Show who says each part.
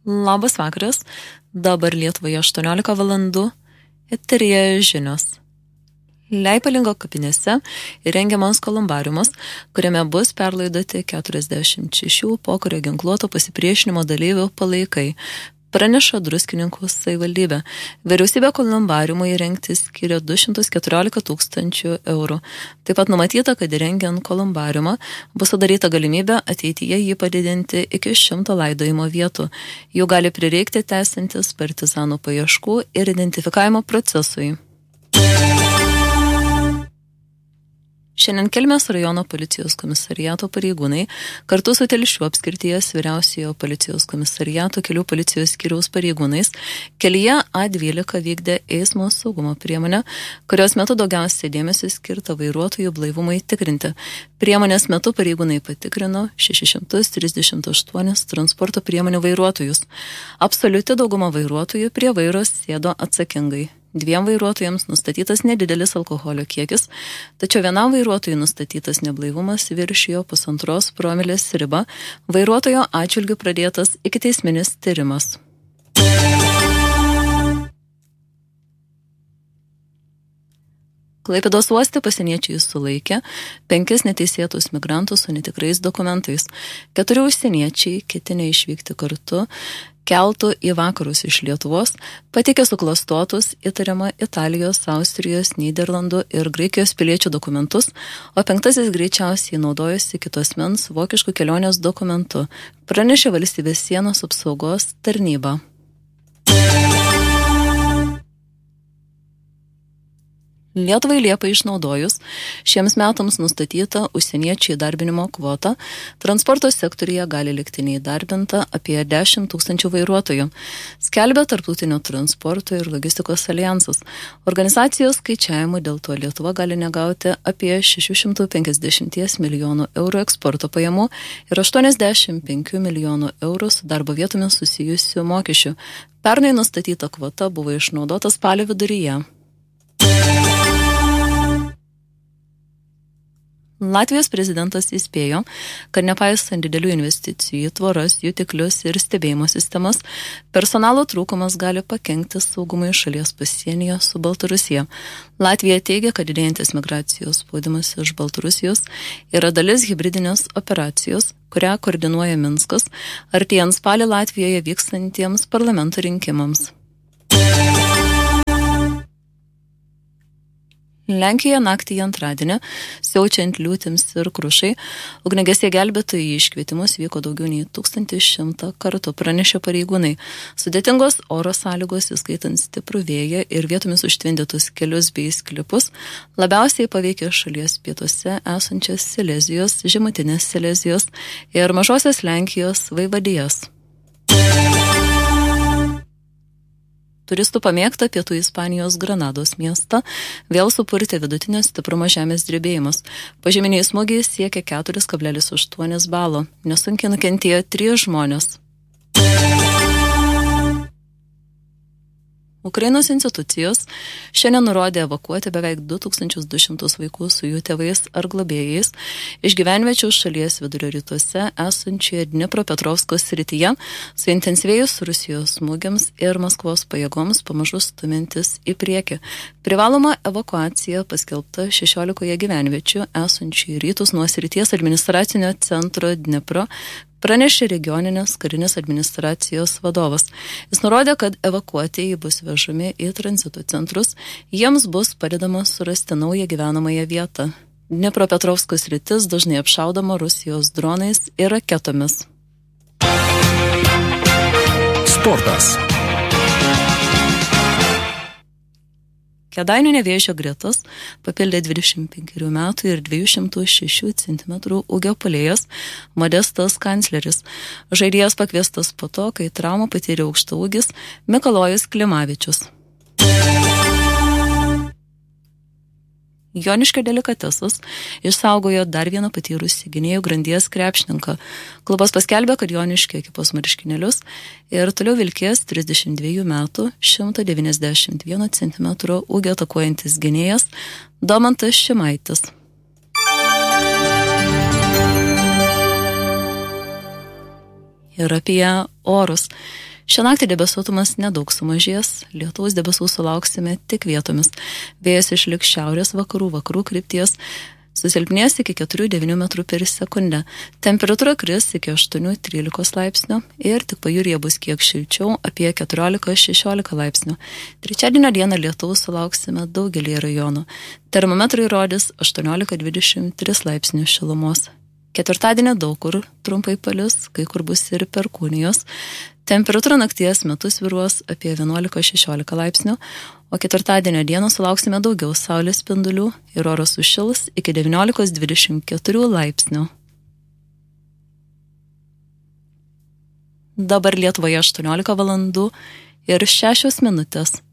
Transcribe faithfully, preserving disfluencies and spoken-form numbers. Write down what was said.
Speaker 1: Labas vakaras, dabar Lietuvoje aštuoniolika valandų, eteryje žinios. Leipalingo kapinėse įrengiamas kolumbariumas, kuriame bus perlaidoti keturiasdešimt šešių pokario ginkluoto pasipriešinimo dalyvių palaikai, praneša Druskininkų savivaldybė. Vyriausybė kolumbariumui įrengti skiria du šimtus keturiolika tūkstančių eurų. Taip pat numatyta, kad įrengiant kolumbariumą bus sudaryta galimybė ateityje jį padidinti iki šimto laidojimo vietų. Jų gali prireikti tęsiantis partizanų paieškų ir identifikavimo procesui. Šiandien Kelmės rajono policijos komisariato pareigūnai kartu su Telšių apskrities vyriausiojo policijos komisariato kelių policijos skyriaus pareigūnais kelyje A dvylika vykdė eismo saugumo priemonę, kurios metu daugiausiai dėmesio skirta vairuotojų blaivumui tikrinti. Priemonės metu pareigūnai patikrino šešis šimtus trisdešimt aštuonis transporto priemonių vairuotojus. Absoliuti dauguma vairuotojų prie vairo sėdo atsakingai. Dviem vairuotojams nustatytas nedidelis alkoholio kiekis, tačiau vienam vairuotojui nustatytas neblaivumas viršijo pusantros promilės ribą, vairuotojo atžvilgiu pradėtas ikiteisminis tyrimas. Klaipėdos uoste pasieniečiai sulaikė penkis neteisėtus migrantus su netikrais dokumentais. Keturi užsieniečiai ketinę išvykti kartu keltų į vakarus iš Lietuvos, pateikė suklastotus įtariamą Italijos, Austrijos, Nyderlandų ir Graikijos piliečių dokumentus, o penktasis greičiausiai naudojosi kitos mens vokiškų kelionės dokumentu, pranešė valstybės sienos apsaugos tarnyba. Lietuvai Liepą išnaudojus šiems metams nustatytą užsieniečių įdarbinimo kvotą, transporto sektoriuje gali likti neįdarbinta apie dešimt tūkstančių vairuotojų, skelbia Tarptautinio transporto ir logistikos alijansas. Organizacijos skaičiavimų dėl to Lietuva gali negauti apie šešių šimtų penkiasdešimt milijonų eurų eksporto pajamų ir aštuoniasdešimt penkių milijonų eurų su darbo vietomis susijusių mokesčių. Pernai nustatyta kvota buvo išnaudota spalio viduryje. Latvijos prezidentas įspėjo, kad nepaisant didelių investicijų į tvoras, jutiklius ir stebėjimo sistemas, personalo trūkumas gali pakenkti saugumui šalies pasienyje su Baltarusija. Latvija teigia, kad didėjantis migracijos spaudimas iš Baltarusijos yra dalis hibridinės operacijos, kurią koordinuoja Minskas, artėjant spalį Latvijoje vykstantiems parlamento rinkimams. Lenkijoje naktį į antradienį, siaučiant liūtims ir krušai, ugniagesiai gelbėtojai iškvietimus vyko daugiau nei tūkstantį šimtą kartų, pranešė pareigūnai. Sudėtingos oro sąlygos, įskaitant stiprų vėją ir vietomis užtvindytus kelius bei sklipus, labiausiai paveikė šalies pietuose esančias Silezijos, Žemutinės Silezijos ir Mažosios Lenkijos vaivadijas. Turistų pamėgta pietų Ispanijos Granados miestą vėl supurtė vidutinio stiprumo žemės drebėjimas. Požeminiai smūgiai siekia keturi kablelis aštuoni balo. Nesunkiai nukentėjo trys žmonės. Ukrainos institucijos šiandien nurodė evakuoti beveik du tūkstančius du šimtus vaikų su jų tėvais ar globėjais iš gyvenviečių šalies vidurio rytuose esančioje Dnipropetrovskos srityje, suintensyvėjus Rusijos smūgiams ir Maskvos pajėgoms pamažu stumintis į priekį. Privaloma evakuacija paskelbta šešiolikoje gyvenviečių esančių į rytus nuo srities administracinio centro Dnipro, pranešė regioninės karinės administracijos vadovas. Jis nurodė, kad evakuotieji bus vežami į tranzito centrus, jiems bus padedama surasti naują gyvenamąją vietą. Dnipropetrovskos sritis dažnai apšaudoma Rusijos dronais ir raketomis.
Speaker 2: Sportas.
Speaker 1: Kėdainių Nevėžio gretas papildė dvidešimt penkerių metų ir dviejų šimtų šešių centimetrų ūgio puolėjas Modestas Kancleris. Žaidėjas pakviestas po to, kai traumą patyrė aukštaūgis Mikalojus Klimavičius. Joniškio Delikatesas išsaugojo dar vieną patyrusį gynėjų grandies krepšininką. Klubas paskelbė, kad Joniškio ekipos marškinėlius ir toliau vilkės trisdešimt dviejų metų, šimto devyniasdešimt vieno centimetro ūgio atakuojantis gynėjas Domantas Šimaitis. Ir apie orus. Šią naktį debesuotumas nedaug sumažės, lietaus debesų sulauksime tik vietomis. Vėjas išliks šiaurės vakarų, vakarų krypties, susilpnės iki keturių devynių metrų per sekundę. Temperatūra kris iki aštuonių trylikos laipsnių ir tik pajūryje bus kiek šilčiau, apie keturiolika šešiolika laipsnių. Trečiadienio dieną lietaus sulauksime daugelį rajonų. Termometrai rodys aštuoniolika dvidešimt tris laipsnių šilumos. Ketvirtadienį daug kur trumpai palis, kai kur bus ir perkūnijos. Temperatūra nakties metu svyruos apie vienuolika šešiolika laipsnių, o ketvirtadienio dieną sulauksime daugiau saulės spindulių ir oras sušils iki devyniolika dvidešimt keturių laipsnių. Dabar Lietuvoje aštuoniolika valandų ir šešios minutės.